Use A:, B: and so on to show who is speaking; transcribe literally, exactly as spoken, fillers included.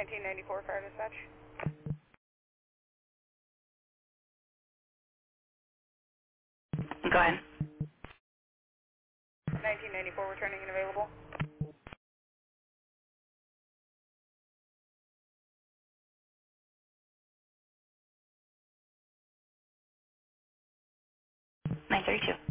A: nineteen ninety-four fire dispatch.
B: Go ahead.
A: nineteen ninety-four returning and available.
B: nine thirty-two.